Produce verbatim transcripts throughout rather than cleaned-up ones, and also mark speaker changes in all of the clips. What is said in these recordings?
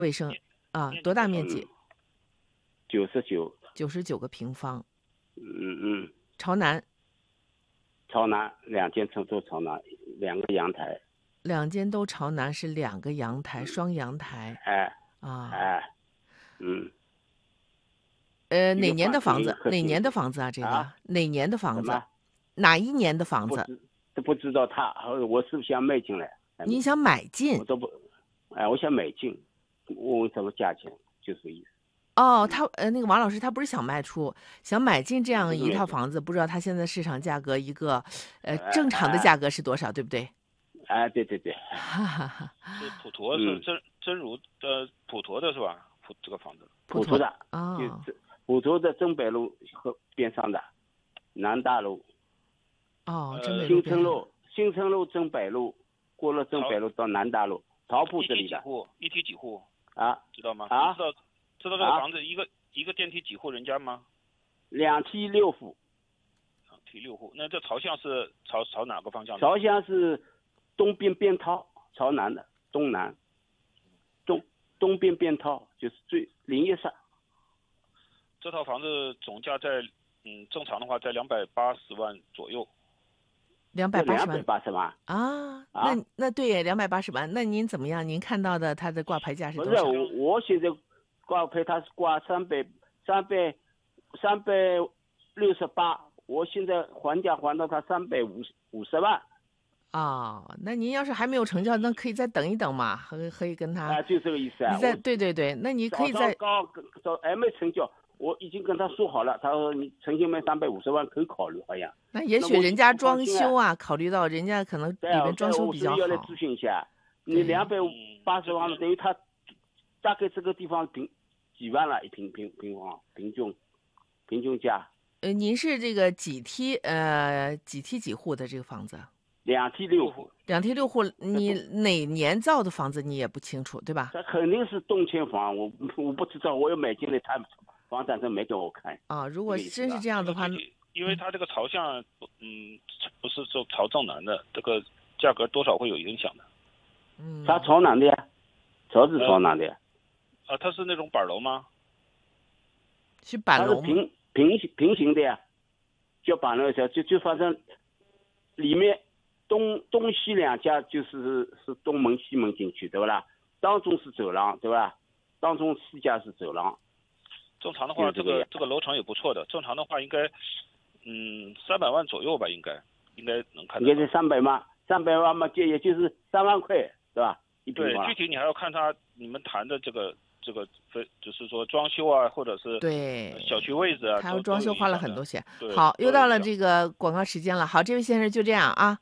Speaker 1: 卫生啊，多大面积？
Speaker 2: 九十九。
Speaker 1: 九十九个平方。
Speaker 2: 嗯嗯。
Speaker 1: 朝南。
Speaker 2: 朝南，两间都朝南，两个阳台。
Speaker 1: 两间都朝南是两个阳台，双阳台。
Speaker 2: 哎。
Speaker 1: 啊。
Speaker 2: 哎。嗯。
Speaker 1: 呃，哪年的房子？哪年的房子啊？这个、
Speaker 2: 啊、
Speaker 1: 哪年的房子？哪一年的房子？
Speaker 2: 都不知道他，我是不是想买进来？
Speaker 1: 你想买进？
Speaker 2: 我都不，哎，我想买进，问问什么价钱，就这个意思。
Speaker 1: 哦，他呃，那个王老师他不是想卖出，想买进这样一套房子，不知道他现在市场价格一个，呃，正常的价格是多少，对不对？
Speaker 2: 哎，对对对。
Speaker 1: 哈哈哈。
Speaker 3: 是普陀，是真真如的普陀的是吧？普这个房子。
Speaker 2: 普陀的
Speaker 1: 啊。
Speaker 2: 就普陀的正北路和边上的，南大路。
Speaker 1: 哦，
Speaker 2: 呃，新城路，新城路正北路，过了正北路到南大路，桃铺这里的。
Speaker 3: 一梯几户？
Speaker 2: 啊，
Speaker 3: 知道吗？
Speaker 2: 啊，
Speaker 3: 知道知道这个房子一个、啊、一个电梯几户人家吗？
Speaker 2: 两梯六户。
Speaker 3: 两梯六户，那这朝向是朝朝哪个方向？
Speaker 2: 朝向是东边边套，朝南的东南。东东边边套就是最林业上。
Speaker 3: 这套房子总价在嗯正常的话在两百八十万左右。
Speaker 1: 两百八十万，
Speaker 2: 两百八十万
Speaker 1: 啊！那那对，两百八十万。那您怎么样？您看到的它的挂牌价是多少？
Speaker 2: 不是，我我现在挂牌它是挂三百三百三百六十八，我现在还价还到它三百五十五十万。
Speaker 1: 哦，那您要是还没有成交，那可以再等一等嘛，可可以跟他。
Speaker 2: 啊，就这个意思啊。
Speaker 1: 你再对对对，那你可以再
Speaker 2: 高早还没成交。我已经跟他说好了，他说你诚心卖三百五十万可以考虑，好像。
Speaker 1: 那也许人家装修啊，考虑到人家可能里面装修比较好。
Speaker 2: 要来咨询一下，你两百八十万等于他大概这个地方平几万了一平平平方平均平均价。
Speaker 1: 呃，您是这个几梯呃几梯几户的这个房子？
Speaker 2: 两梯六户。
Speaker 1: 两梯六户，你哪年造的房子你也不清楚对吧？
Speaker 2: 这肯定是动迁房，我我不知道，我要买进来他。房产证没给我看
Speaker 1: 啊！如果真是这样的话，
Speaker 3: 因为它这个朝向，嗯，不是就朝正南的，这个价格多少会有影响的。
Speaker 1: 嗯，
Speaker 2: 它朝南的呀，朝是朝南的呀。
Speaker 3: 啊，它是那种板楼吗？
Speaker 1: 是板楼吗？
Speaker 2: 它是平平行平行的呀，叫板楼就就就反正里面东东西两家就是是东门西门进去，对不啦？当中是走廊，对吧？当中四家是走廊。
Speaker 3: 正常的话，这个这个楼层也不错的。正常的话，应该，嗯，三百万左右吧，应该应该能看到。
Speaker 2: 应该是三百万，三百万嘛，就也就是三万块，对吧？一平方。
Speaker 3: 对，具体你还要看他你们谈的这个这个非，就是说装修啊，或者是
Speaker 1: 对
Speaker 3: 小区位置啊，
Speaker 1: 还有装修花了很多钱。
Speaker 3: 对，
Speaker 1: 好，又到了这个广告时间了。好，这位先生就这样啊。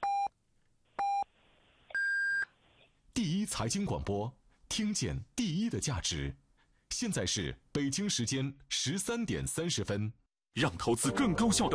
Speaker 4: 第一财经广播，听见第一的价值。现在是北京时间十三点三十分，让投资更高效的。